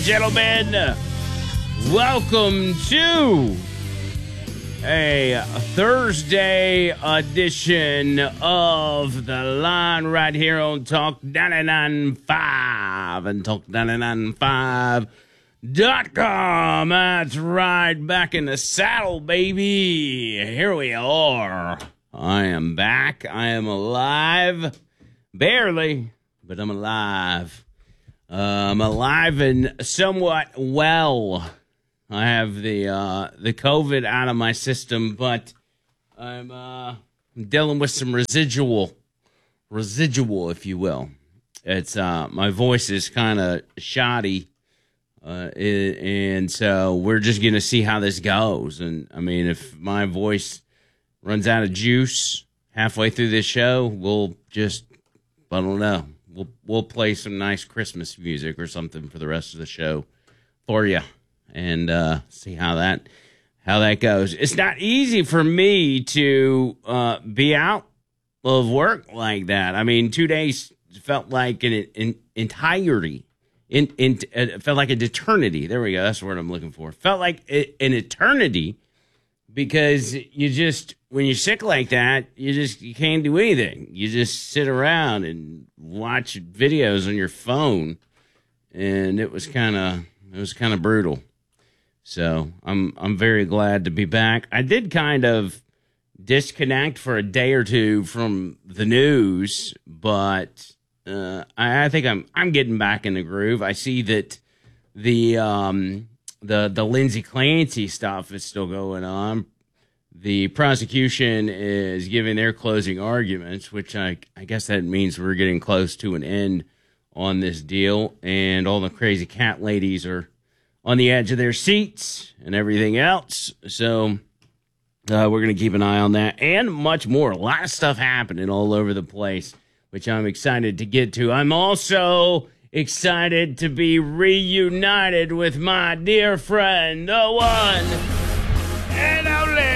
and gentlemen. Welcome to a Thursday edition of The Line right here on Talk 99.5 and Talk995.com. That's right, back in the saddle, baby. Here we are. I am back. I am alive. Barely, but I'm alive. I'm alive and somewhat well. I have the COVID out of my system, but I'm dealing with some residual, if you will. It's my voice is kind of shoddy, and so we're just gonna see how this goes. And I mean, if my voice runs out of juice halfway through this show, we'll just, I don't know. We'll play some nice Christmas music or something for the rest of the show for you, and see how that goes. It's not easy for me to be out of work like that. I mean, 2 days felt like an entirety. It felt like an eternity. There we go. That's the word I'm looking for. Felt like an eternity because you just, when you're sick like that, you can't do anything. You just sit around and watch videos on your phone, and it was kind of brutal. So I'm very glad to be back. I did kind of disconnect for a day or two from the news, but I think I'm getting back in the groove. I see that the Lindsay Clancy stuff is still going on. The prosecution is giving their closing arguments, which I guess that means we're getting close to an end on this deal, and all the crazy cat ladies are on the edge of their seats and everything else. So we're going to keep an eye on that and much more. A lot of stuff happening all over the place, which I'm excited to get to. I'm also excited to be reunited with my dear friend, the one and only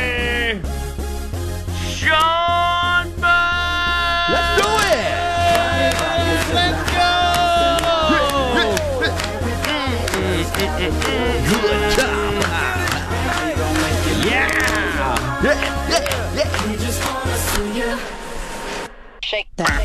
Sean Burns. Let's do it! Let's go! Good job! Yeah! Yeah! Shake that.